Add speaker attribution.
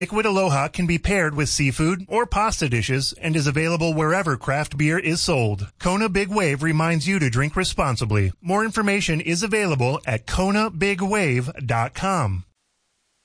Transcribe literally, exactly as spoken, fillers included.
Speaker 1: Liquid Aloha can be paired with seafood or pasta dishes and is available wherever craft beer is sold. Kona Big Wave reminds you to drink responsibly. More information is available at kona big wave dot com.